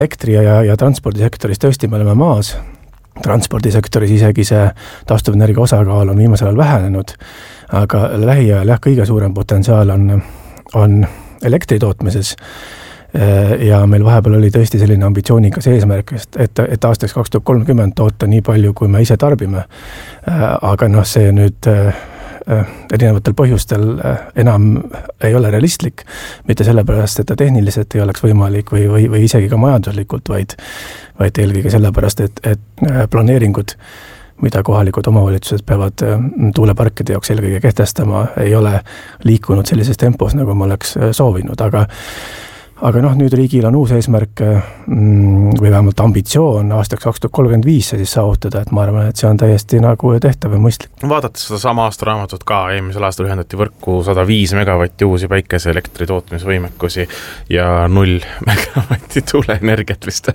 elektri- ja transpordisektoris tõesti me oleme maas. Transpordisektoris isegi see taastuvenergia osakaal on viimasel ajal vähenenud, aga lähiajal kõige suurem potentsiaal on elektri tootmises. Ja meil vahepeal oli tõesti selline ambitsioonikas eesmärk, et aastaks 2030 toota nii palju, kui me ise tarbime. Aga see nüüd erinevatel põhjustel enam ei ole realistlik, mitte sellepärast, et ta tehniliselt ei oleks võimalik või isegi ka majanduslikult, vaid eelkõige sellepärast, et planeeringud, mida kohalikud omavalitsused peavad tuuleparkide jaoks eelkõige kehtestama, ei ole liikunud sellises tempos, nagu ma oleks soovinud, aga nüüd riigil on uus eesmärk või vähemalt ambitsioon aastaks 2035 siis saavutada, et ma arvan, et see on täiesti nagu tehtav ja mõistlik. Vaadates seda sama aastaraamatut ka, eelmisel aastal ühendati võrku 105 megavatti uusi päikese elektri tootmisvõimekusi ja 0 megavatti tuuleenergiat vist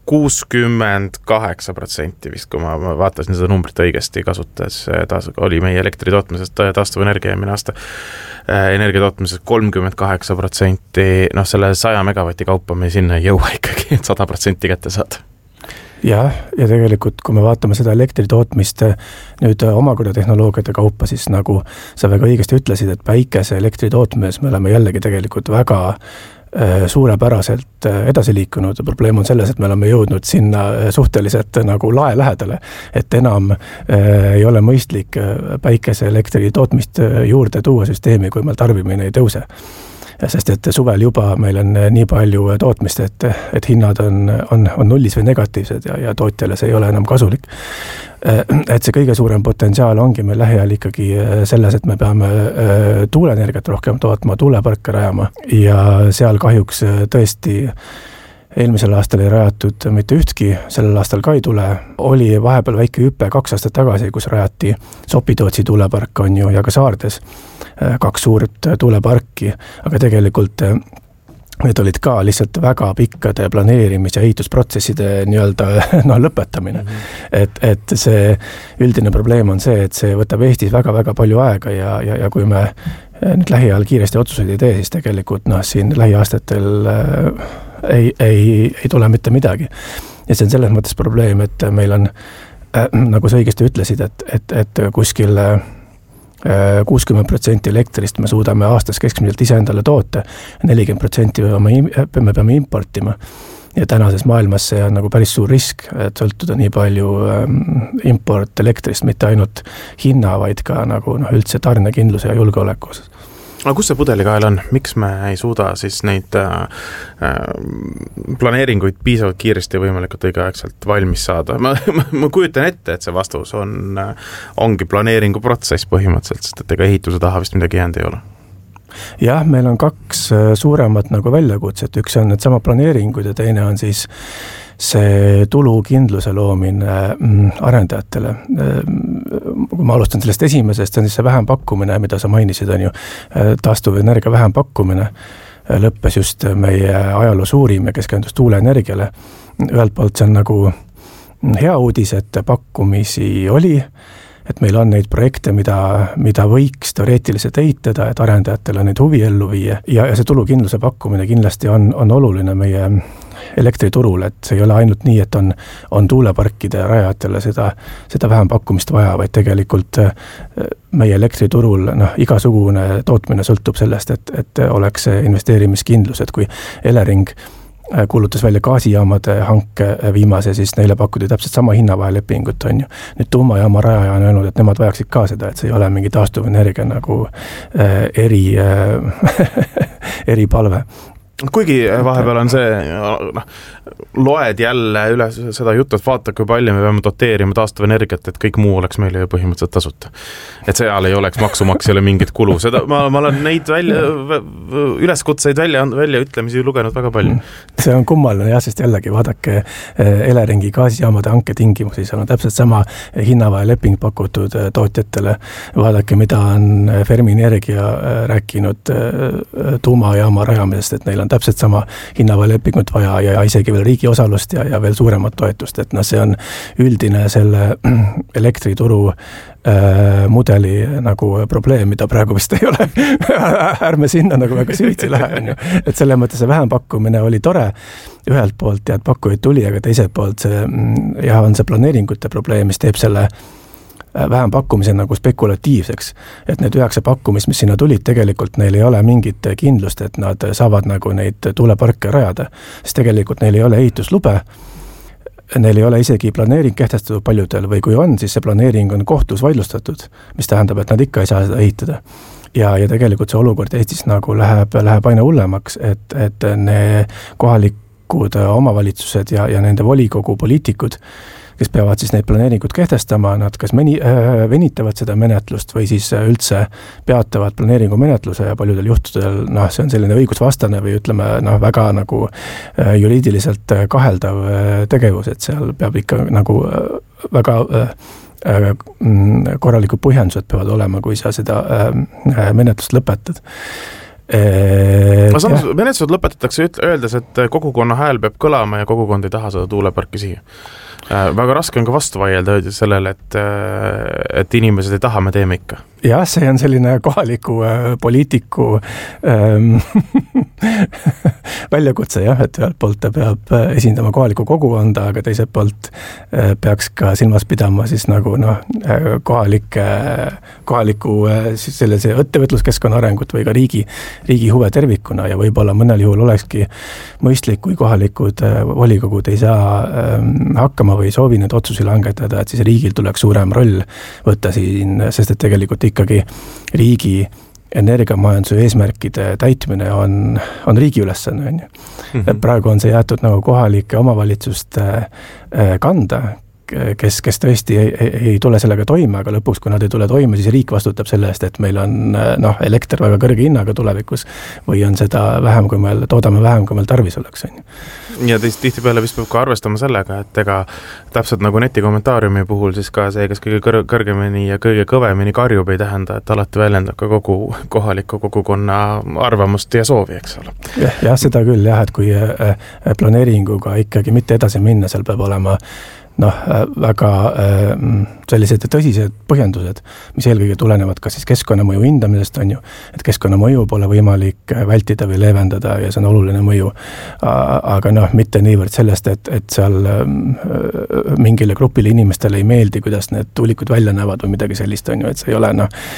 68% vist, kui ma vaatasin seda numbrit õigesti kasutades, oli meie elektri tootmisest taastuvenergia eelmine aasta energia tootmisest 38%, selle 100 megavati kaupa me sinna ei jõua ikkagi, et 100% kätte saada. Ja tegelikult, kui me vaatame seda elektri tootmist nüüd omakordatehnoloogiate kaupa, siis nagu sa väga õigesti ütlesid, et päikese elektri tootmises me oleme jällegi tegelikult väga suurepäraselt edasi liikunud. Probleem on selles, et me oleme jõudnud sinna suhteliselt nagu lae lähedale, et enam ei ole mõistlik päikese elektri tootmist juurde tuua süsteemi, kui meil tarbimine ei tõuse. Sest et suvel juba meil on nii palju tootmist, et hinnad on nullis või negatiivsed ja tootjale see ei ole enam kasulik. Et see kõige suurem potentsiaal ongi meil lähiajal ikkagi selles, et me peame tuuleenergiat rohkem tootma, tuuleparke rajama ja seal kahjuks tõesti eelmisel aastal ei rajatud mitte ühtki, sellel aastal ka ei tule. Oli vahepeal väike hüpe 2 aastat tagasi, kus rajati Sopi-Tootsi tuulepark on ju ja ka Saardes 2 suurt tuuleparki, aga tegelikult need olid ka lihtsalt väga pikkade planeerimis- ja ehitusprotsesside lõpetamine. Et see üldine probleem on see, et see võtab Eestis väga-väga palju aega ja kui me nüüd lähiajal kiiresti otsuseid ei tee, siis tegelikult siin lähiaastatel ei tule mitte midagi. Ja see on selles mõttes probleem, et meil on, nagu sa õigesti ütlesid, et kuskil 60% elektrist me suudame aastas keskmiselt ise endale toota, 40% me peame importima. Ja tänases maailmas see on nagu päris suur risk, et sõltuda nii palju import elektrist, mitte ainult hinna, vaid ka nagu üldse tarnekindluse ja julgeoleku osas. Aga kus see pudelikael on? Miks me ei suuda siis neid planeeringuid piisavalt kiiresti võimalikult õigeaegselt valmis saada? Ma kujutan ette, et see vastus ongi planeeringu protsess põhimõtteliselt, sest et ega ehituse taha vist midagi jäänud ei ole. Jah, meil on 2 suuremat nagu väljakutset. Üks on need sama planeeringud ja teine on siis see tulukindluse loomine arendajatele. Kui ma alustan sellest esimesest, see on siis see vähempakkumine, mida sa mainisid, on ju taastuvenergia vähempakkumine. Lõppes just meie ajaloo suurim ja keskendus tuuleenergiale. Ühelt poolt see on nagu hea uudis, et pakkumisi oli, et meil on neid projekte, mida võiks teoreetiliselt ehitada, et arendajatele neid huvi ellu viia. Ja see tulukindluse pakkumine kindlasti on oluline meie elektriturul, et see ei ole ainult nii, et on tuuleparkide rajajatele seda vähem pakkumist vaja, vaid tegelikult meie elektriturul igasugune tootmine sõltub sellest, et oleks investeerimiskindlus, et kui Elering kuulutas välja gaasijaamade hanke viimase, siis neile pakkuti täpselt sama hinnavahelepingut, on ju. Nüüd tuumajaama rajaja on öelnud, et nemad vajaksid ka seda, et see ei ole mingi taastuvenergia nagu eripalve. Kuigi vahepeal on see, loed jälle üle seda juttu, et vaata, kui palju me peame doteerima taastuvenergiat, et kõik muu oleks meile ju põhimõtteliselt tasuta. Et seal ei oleks maksumaksjale mingit kulu. Seda, ma olen neid üleskutseid välja ütlemisi lugenud väga palju. See on kummaline, jah, sest jällegi vaadake Eleringi gaasijaamade hanke tingimusi, seal on täpselt sama hinnavaheleping pakutud tootjatele. Vaadake, mida on Fermi Energia rääkinud tuumajaama rajamisest, et neil on on täpselt sama hinnavalepingut vaja ja isegi veel riigi osalust ja veel suuremat toetust, et see on üldine selle elektrituru mudeli nagu probleem, mida praegu vist ei ole. Ärme sinna nagu väga süvitsi lähe, on ju. Et selle mõttes see vähempakkumine oli tore, ühelt poolt ja pakkujaid tuli, aga teiselt poolt see, on see planeeringute probleem, mis teeb selle vähempakkumise nagu spekulatiivseks. Et need 9 pakkumist, mis sinna tulid, tegelikult neil ei ole mingit kindlust, et nad saavad nagu neid tuuleparke rajada, sest tegelikult neil ei ole ehituslube. Neil ei ole isegi planeering kehtestatud paljudel või kui on, siis see planeering on kohtus vaidlustatud, mis tähendab, et nad ikka ei saa seda ehitada. Ja tegelikult see olukord Eestis nagu läheb aina hullemaks, et kohalikud omavalitsused ja nende volikogu poliitikud, kes peavad siis neid planeeringud kehtestama, nad kas venitavad seda menetlust või siis üldse peatavad planeeringu menetluse ja paljudel juhtudel, see on selline õigusvastane või ütleme, väga nagu juriidiliselt kaheldav tegevus, et seal peab ikka nagu väga korralikud põhjendused peavad olema, kui sa seda menetlust lõpetad. Samas menetlused lõpetatakse öeldes, et kogukonna hääl peab kõlama ja kogukond ei taha seda tuuleparki siia. Väga raske on ka vastu vaielda sellele, et inimesed ei taha, me teeme ikka. Jah, see on selline kohaliku poliitiku väljakutse, et ühelt poolt ta peab esindama kohaliku kogukonda, aga teiselt poolt peaks ka silmas pidama siis nagu kohaliku siis sellise ettevõtluskeskkonna arengut või ka riigi huve tervikuna ja võib-olla mõnel juhul olekski mõistlik, kui kohalikud volikogud ei saa hakkama või soovi need otsusi langetada, et siis riigil tuleks suurem roll võtta siin, sest et tegelikult ikkagi riigi energiamajanduse eesmärkide täitmine on riigi ülesanne, on ju. Et praegu on see jäetud nagu kohalike omavalitsuste kanda, kes tõesti ei tule sellega toime, aga lõpuks, kui nad ei tule toime, siis riik vastutab selle eest, et meil on elekter väga kõrge hinnaga tulevikus või on seda toodame vähem, kui meil tarvis oleks. Ja tihtipeale vist peab ka arvestama sellega, et ega täpselt nagu netikommentaariumi puhul siis ka see, kes kõige kõrgemini ja kõige kõvemini karjub, ei tähenda, et alati väljendab ka kogu kohaliku kogukonna arvamust ja soovi, eks ole. Jah, seda küll, et kui planeeringuga ikkagi mitte edasi minna, seal peab olema väga sellised tõsised põhjendused, mis eelkõige tulenevad ka siis keskkonnamõju hindamisest, on ju, et keskkonnamõju pole võimalik vältida või leevendada ja see on oluline mõju. Aga mitte niivõrd sellest, et seal mingile grupile inimestele ei meeldi, kuidas need tuulikud välja näevad või midagi sellist, on ju, et see ei ole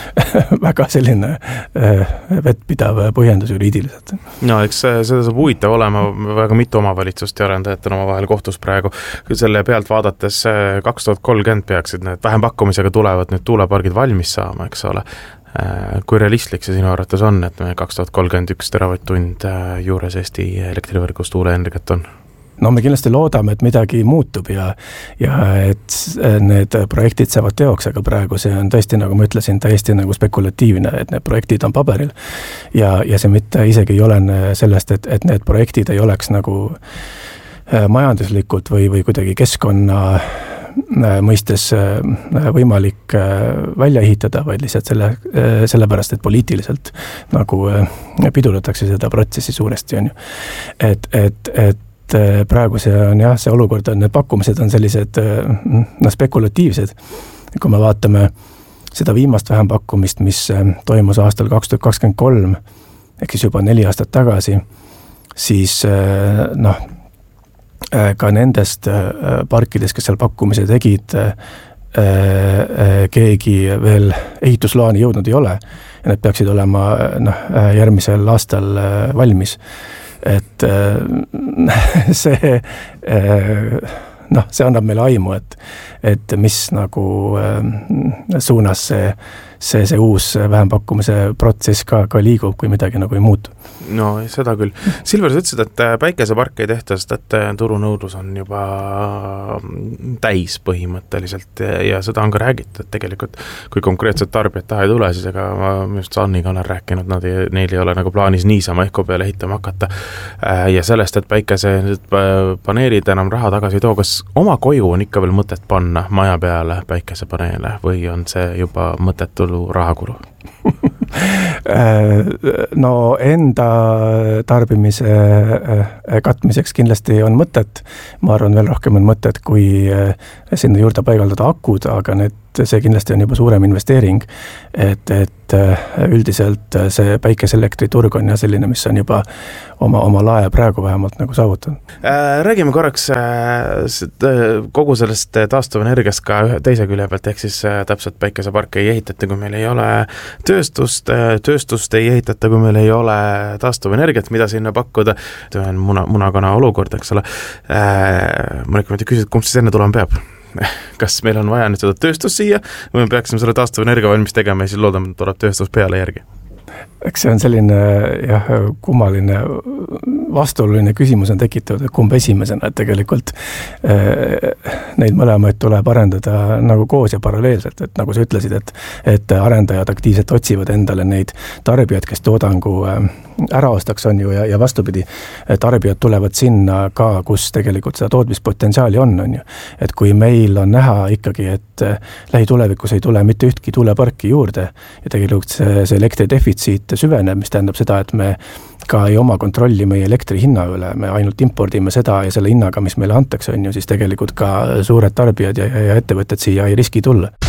väga selline vettpidav põhjendus juriidiliselt. No, eks seda saab huvitav olema, väga mitu omavalitsust ja arendajad on oma vahel kohtus praegu selle pealt vaadates 2030 peaksid need vähempakkumisega tulevad nüüd tuulepargid valmis saama, eks ole. Kui realistlik see sinu arvates on, et me 2031 teravatt-tund juures Eesti elektrivõrgus tuuleenergiat on? No me kindlasti loodame, et midagi muutub ja et need projektid saavad teoks, aga praegu see on tõesti, nagu ma ütlesin, täiesti nagu spekulatiivne, et need projektid on paberil ja see mitte isegi ei ole sellest, et need projektid ei oleks nagu majanduslikult või kuidagi keskkonna mõistes võimalik välja ehitada, vaid lihtsalt sellepärast, et poliitiliselt nagu pidurdatakse seda protsessi suuresti, on ju. Et praegu see on see olukord, need pakkumised on sellised spekulatiivsed. Kui me vaatame seda viimast vähempakkumist, mis toimus aastal 2023, ehk siis juba 4 aastat tagasi, siis ka nendest parkidest, kes seal pakkumise tegid, keegi veel ehitusloani jõudnud ei ole ja need peaksid olema järgmisel aastal valmis. Et see annab meile aimu, et mis nagu suunas see uus vähempakkumise protsess ka liigub, kui midagi nagu ei muutu. No seda küll. Silver, sa ütlesid, et päikeseparke ei tehta, sest et turunõudlus on juba täis põhimõtteliselt ja seda on ka räägitud, et tegelikult kui konkreetselt tarbijad taha ei tule, siis ega ma just Sanniga olen rääkinud, neil ei ole nagu plaanis niisama ehku peale ehitama hakata ja sellest, et päikesepaneelid enam raha tagasi ei too, kas oma koju on ikka veel mõtet panna maja peale päikesepaneele või on see juba mõttetu rahakulu? No enda tarbimise katmiseks kindlasti on mõtet, ma arvan veel rohkem on mõtet, kui sinna juurde paigaldada akud, aga see kindlasti on juba suurem investeering, et üldiselt see päikeseelektriturg on ja selline, mis on juba oma lae praegu vähemalt nagu saavutanud. Räägime korraks kogu sellest taastuvenergiast ka ühe teise külje pealt, ehk siis täpselt päikeseparke ei ehitata, kui meil ei ole tööstust ei ehitata, kui meil ei ole taastuvenergiat, mida sinna pakkuda. See on munakana olukord, eks ole. Ma ikka küsida, kumb siis enne tulema peab? Kas meil on vaja nüüd seda tööstus siia või me peaksime selle taastuvenergia valmis tegema ja siis loodame, et tuleb tööstus peale järgi? Eks see on selline kummaline vastuoluline küsimus on tekitatud, et kumb esimesena, et tegelikult neid mõlemaid tuleb arendada nagu koos ja paralleelselt, et nagu sa ütlesid, et arendajad aktiivselt otsivad endale neid tarbijad, kes toodangu ära ostaks on ju ja vastupidi, tarbijad tulevad sinna ka, kus tegelikult seda tootmispotentsiaali on ju. Et kui meil on näha ikkagi, et lähitulevikus ei tule mitte ühtki tuuleparki juurde ja tegelikult see elektridefitsiit süveneb, mis tähendab seda, et me ka ei oma kontrolli meie elektri hinna üle, me ainult impordime seda ja selle hinnaga, mis meile antakse on ju, siis tegelikult ka suured tarbijad ja ettevõtted siia ei riski tulla.